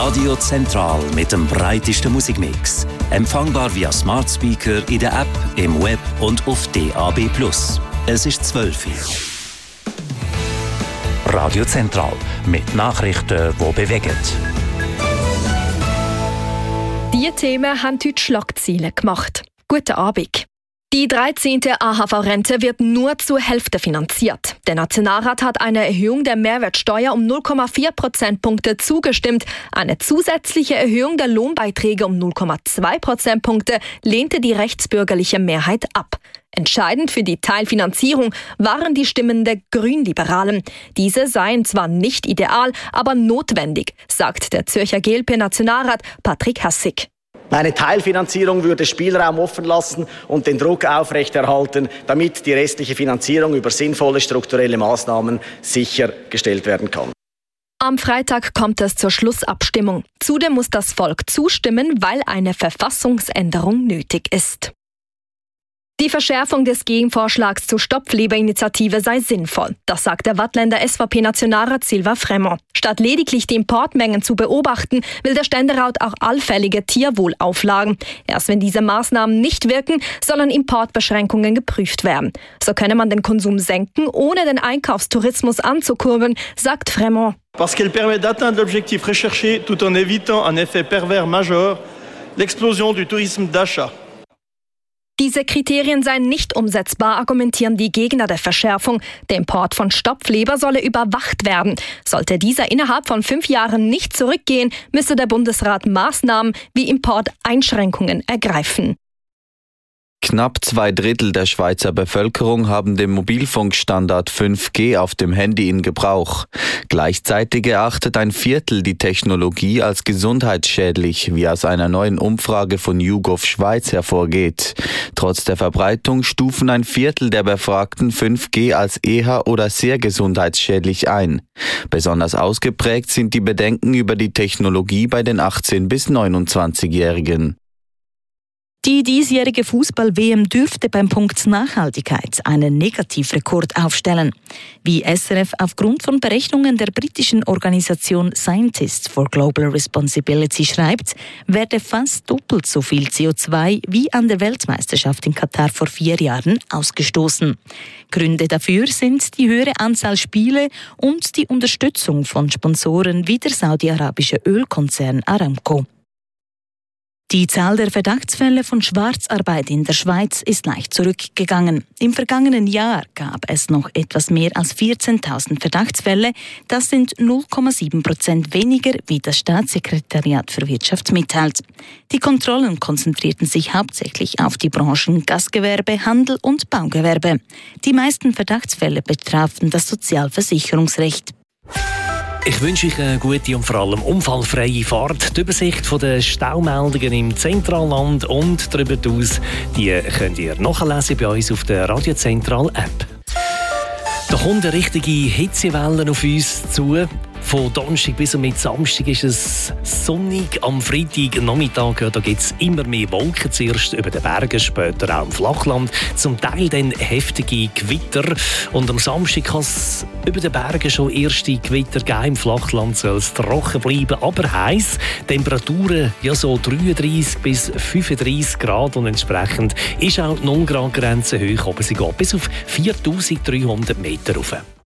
Radio Zentral mit dem breitesten Musikmix. Empfangbar via Smart Speaker in der App, im Web und auf DAB+. Es ist 12 Uhr. Radio Zentral mit Nachrichten, die bewegen. Diese Themen haben heute Schlagzeilen gemacht. Guten Abend. Die 13. AHV-Rente wird nur zur Hälfte finanziert. Der Nationalrat hat einer Erhöhung der Mehrwertsteuer um 0,4 Prozentpunkte zugestimmt. Eine zusätzliche Erhöhung der Lohnbeiträge um 0,2 Prozentpunkte lehnte die rechtsbürgerliche Mehrheit ab. Entscheidend für die Teilfinanzierung waren die Stimmen der Grünliberalen. Diese seien zwar nicht ideal, aber notwendig, sagt der Zürcher GLP-Nationalrat Patrick Hassig. Eine Teilfinanzierung würde Spielraum offen lassen und den Druck aufrechterhalten, damit die restliche Finanzierung über sinnvolle strukturelle Maßnahmen sichergestellt werden kann. Am Freitag kommt es zur Schlussabstimmung. Zudem muss das Volk zustimmen, weil eine Verfassungsänderung nötig ist. Die Verschärfung des Gegenvorschlags zur Stopfleber-Initiative sei sinnvoll. Das sagt der Waadtländer SVP-Nationalrat Sylvain Freyment. Statt lediglich die Importmengen zu beobachten, will der Ständerat auch allfällige Tierwohlauflagen. Erst wenn diese Maßnahmen nicht wirken, sollen Importbeschränkungen geprüft werden. So könne man den Konsum senken, ohne den Einkaufstourismus anzukurbeln, sagt Freyment. Parce qu'elle permet d'atteindre l'objectif recherché tout en évitant un effet pervers majeur, l'explosion du tourisme d'achat. Diese Kriterien seien nicht umsetzbar, argumentieren die Gegner der Verschärfung. Der Import von Stopfleber solle überwacht werden. Sollte dieser innerhalb von 5 Jahren nicht zurückgehen, müsse der Bundesrat Maßnahmen wie Importeinschränkungen ergreifen. Knapp 2/3 der Schweizer Bevölkerung haben den Mobilfunkstandard 5G auf dem Handy in Gebrauch. Gleichzeitig erachtet 1/4 die Technologie als gesundheitsschädlich, wie aus einer neuen Umfrage von YouGov Schweiz hervorgeht. Trotz der Verbreitung stufen 1/4 der Befragten 5G als eher oder sehr gesundheitsschädlich ein. Besonders ausgeprägt sind die Bedenken über die Technologie bei den 18- bis 29-Jährigen. Die diesjährige Fußball-WM dürfte beim Punkt Nachhaltigkeit einen Negativrekord aufstellen. Wie SRF aufgrund von Berechnungen der britischen Organisation Scientists for Global Responsibility schreibt, werde fast doppelt so viel CO2 wie an der Weltmeisterschaft in Katar vor 4 Jahren ausgestoßen. Gründe dafür sind die höhere Anzahl Spiele und die Unterstützung von Sponsoren wie der saudi-arabische Ölkonzern Aramco. Die Zahl der Verdachtsfälle von Schwarzarbeit in der Schweiz ist leicht zurückgegangen. Im vergangenen Jahr gab es noch etwas mehr als 14.000 Verdachtsfälle. Das sind 0,7% weniger, wie das Staatssekretariat für Wirtschaft mitteilt. Die Kontrollen konzentrierten sich hauptsächlich auf die Branchen Gastgewerbe, Handel und Baugewerbe. Die meisten Verdachtsfälle betrafen das Sozialversicherungsrecht. Ich wünsche euch eine gute und vor allem unfallfreie Fahrt. Die Übersicht der Staumeldungen im Zentralland und darüber hinaus, die könnt ihr nachlesen bei uns auf der Radio Zentral App. Da kommt eine richtige Hitzewelle auf uns zu. Von Donnerstag bis mit Samstag ist es sonnig. Am Freitagnachmittag da gibt es immer mehr Wolken. Zuerst über den Bergen, später auch im Flachland. Zum Teil dann heftige Gewitter. Und am Samstag kann es über den Bergen schon erste Gewitter geben. Im Flachland soll es trocken bleiben, aber heiß. Temperaturen ja so 33 bis 35 Grad. Und entsprechend ist auch die 0-Grad-Grenze hoch. Aber sie geht bis auf 4300 Meter rauf.